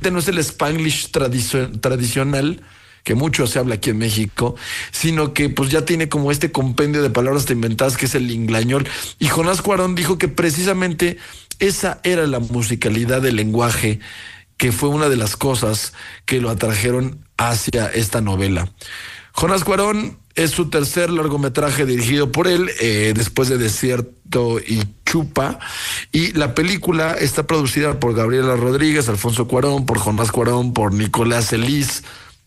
realmente no es el Spanglish tradicional, que mucho se habla aquí en México, sino que pues ya tiene como este compendio de palabras inventadas que es el inglañol. Y Jonás Cuarón dijo que precisamente esa era la musicalidad del lenguaje, que fue una de las cosas que lo atrajeron hacia esta novela. Jonás Cuarón es su tercer largometraje dirigido por él, después de Desierto y Chupa, y la película está producida por Gabriela Rodríguez, Alfonso Cuarón, por Jonás Cuarón, por Nicolás Elís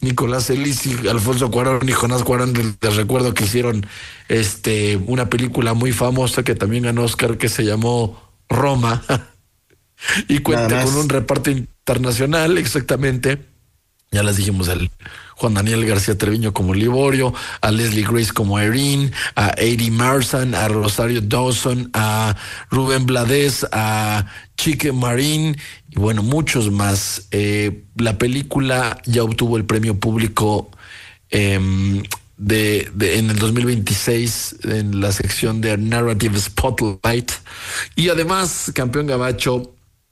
y Alfonso Cuarón y Jonás Cuarón. Les recuerdo que hicieron una película muy famosa que también ganó Oscar, que se llamó Roma y cuenta con un reparto internacional, exactamente. Ya les dijimos al Juan Daniel García Treviño como Liborio, a Leslie Grace como Erin, a Eddie Marsan, a Rosario Dawson, a Rubén Blades, a Chique Marín y bueno, muchos más. La película ya obtuvo el premio público en el 2026 en la sección de Narrative Spotlight, y además Campeón Gabacho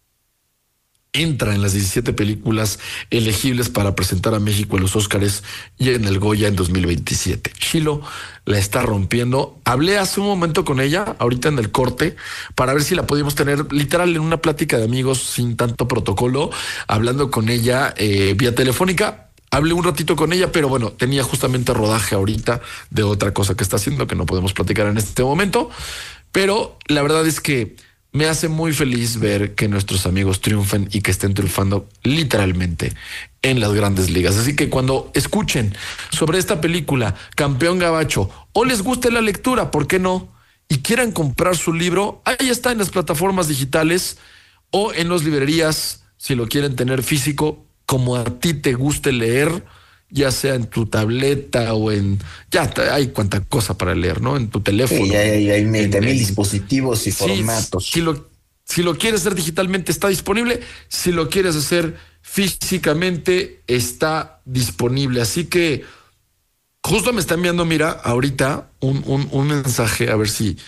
entra en las 17 películas elegibles para presentar a México en los Óscares y en el Goya en 2027. Chilo la está rompiendo. Hablé hace un momento con ella, ahorita en el corte, para ver si la podíamos tener literal en una plática de amigos sin tanto protocolo, hablando con ella vía telefónica. Hablé un ratito con ella, pero bueno, tenía justamente rodaje ahorita de otra cosa que está haciendo que no podemos platicar en este momento. Pero la verdad es que me hace muy feliz ver que nuestros amigos triunfen y que estén triunfando literalmente en las grandes ligas. Así que cuando escuchen sobre esta película, Campeón Gabacho, o les guste la lectura, ¿por qué no? Y quieran comprar su libro, ahí está en las plataformas digitales o en las librerías, si lo quieren tener físico, como a ti te guste leer, ya sea en tu tableta o ya hay cuanta cosa para leer, ¿no? En tu teléfono. Sí, hay mil dispositivos y formatos. Si lo quieres hacer digitalmente, está disponible. Si lo quieres hacer físicamente, está disponible. Así que justo me está enviando, mira, ahorita un mensaje, a ver si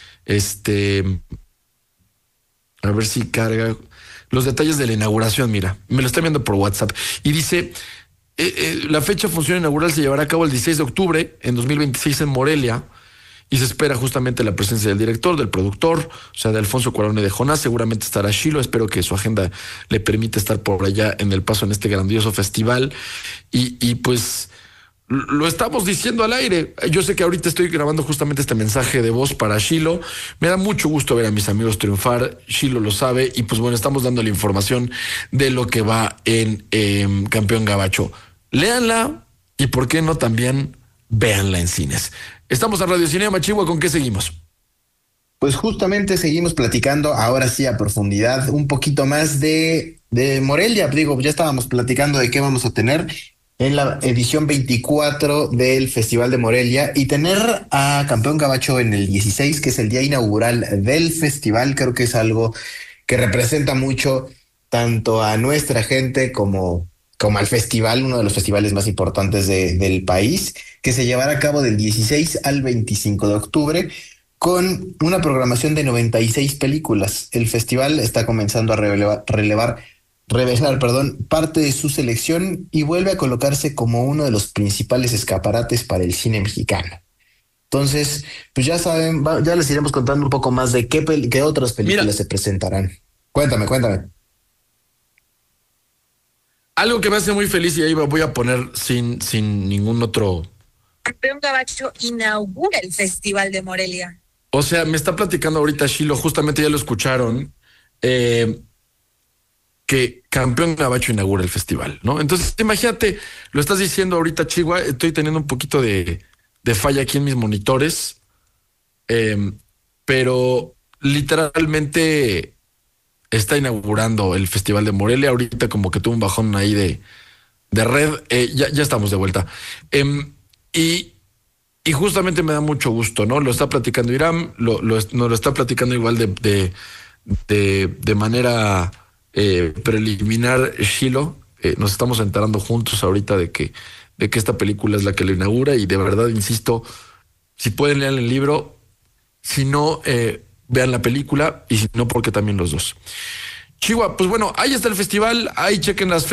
carga los detalles de la inauguración. Mira, me lo está enviando por WhatsApp y dice: la fecha de función inaugural se llevará a cabo el 16 de octubre en 2026 en Morelia, y se espera justamente la presencia del director, del productor, o sea, de Alfonso Cuarón y de Jonás. Seguramente estará Chilo. Espero que su agenda le permita estar por allá en El Paso en este grandioso festival. Y pues lo estamos diciendo al aire. Yo sé que ahorita estoy grabando justamente este mensaje de voz para Chilo. Me da mucho gusto ver a mis amigos triunfar. Chilo lo sabe. Y pues bueno, estamos dando la información de lo que va en Campeón Gabacho. Léanla y por qué no también véanla en cines. Estamos en Radio Cinema Chihuahua. ¿Con qué seguimos? Pues justamente seguimos platicando, ahora sí a profundidad, un poquito más de Morelia. Digo, ya estábamos platicando de qué vamos a tener en la edición 24 del Festival de Morelia, y tener a Campeón Gabacho en el 16, que es el día inaugural del festival, creo que es algo que representa mucho tanto a nuestra gente como al festival, uno de los festivales más importantes del país, que se llevará a cabo del 16 al 25 de octubre, con una programación de 96 películas. El festival está comenzando a revelar, parte de su selección, y vuelve a colocarse como uno de los principales escaparates para el cine mexicano. Entonces, pues ya saben, ya les iremos contando un poco más de qué otras películas se presentarán. Cuéntame. Algo que me hace muy feliz, y ahí me voy a poner sin ningún otro. Campeón Gabacho inaugura el Festival de Morelia. O sea, me está platicando ahorita Chilo, justamente ya lo escucharon, que Campeón Gabacho inaugura el festival, ¿no? Entonces, imagínate, lo estás diciendo ahorita, Chihuahua, estoy teniendo un poquito de falla aquí en mis monitores, pero literalmente está inaugurando el Festival de Morelia. Ahorita como que tuvo un bajón ahí de red. Ya estamos de vuelta. Y justamente me da mucho gusto, ¿no? Lo está platicando Iram, nos lo está platicando igual de manera preliminar Chilo. Nos estamos enterando juntos ahorita de que esta película es la que lo inaugura, y de verdad, insisto, si pueden leer el libro, si no, vean la película, y si no, porque también los dos. Chihuahua, pues bueno, ahí está el festival, ahí chequen las